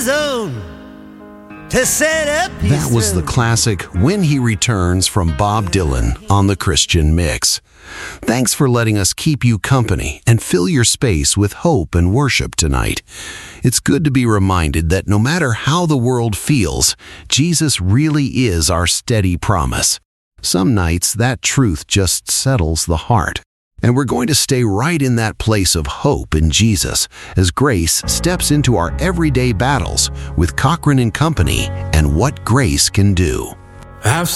his own to set up his That was the throne. classic When He Returns from Bob Dylan on the Christian Mix. Thanks for letting us keep you company and fill your space with hope and worship tonight. It's good to be reminded that no matter how the world feels, Jesus really is our steady promise. Some nights that truth just settles the heart. And we're going to stay right in that place of hope in Jesus as Grace steps into our everyday battles with Cochran and Company and what grace can do. I've